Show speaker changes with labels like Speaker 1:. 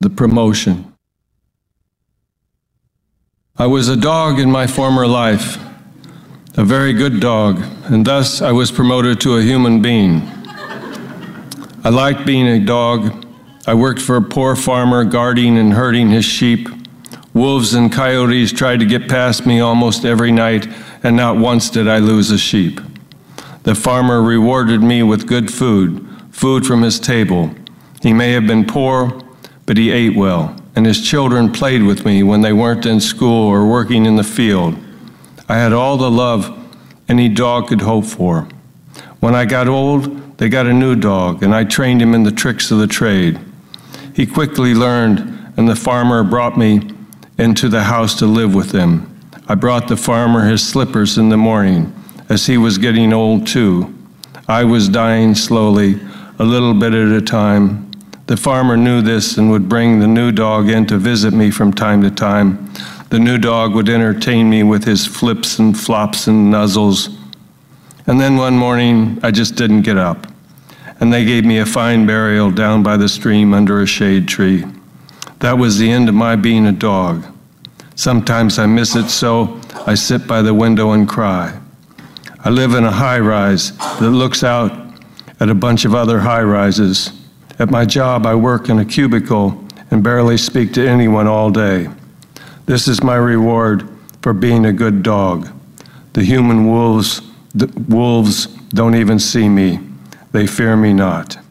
Speaker 1: The promotion. I was a dog in my former life, a very good dog, and thus I was promoted to a human being. I liked being a dog. I worked for a poor farmer guarding and herding his sheep. Wolves and coyotes tried to get past me almost every night, and not once did I lose a sheep. The farmer rewarded me with good food from his table. He may have been poor, but he ate well, and his children played with me when they weren't in school or working in the field. I had all the love any dog could hope for. When I got old, they got a new dog, and I trained him in the tricks of the trade. He quickly learned, and the farmer brought me into the house to live with him. I brought the farmer his slippers in the morning, as he was getting old too. I was dying slowly, a little bit at a time. The farmer knew this and would bring the new dog in to visit me from time to time. The new dog would entertain me with his flips and flops and nuzzles. And then one morning, I just didn't get up. And they gave me a fine burial down by the stream under a shade tree. That was the end of my being a dog. Sometimes I miss it so I sit by the window and cry. I live in a high-rise that looks out at a bunch of other high-rises. At my job, I work in a cubicle and barely speak to anyone all day. This is my reward for being a good dog. The human wolves don't even see me. They fear me not.